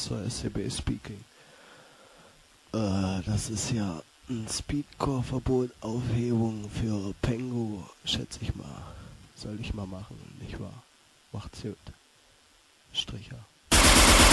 zur SCB Speaking. Das ist ja ein Speedcore-Verbot, Aufhebung für Pengu, schätze ich mal. Soll ich mal machen, nicht wahr? Macht's gut. Stricher.